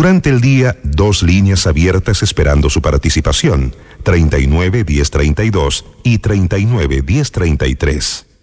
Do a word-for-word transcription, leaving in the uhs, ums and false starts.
Durante el día, dos líneas abiertas esperando su participación, treinta y nueve, diez treinta y dos y treinta y nueve, diez treinta y tres.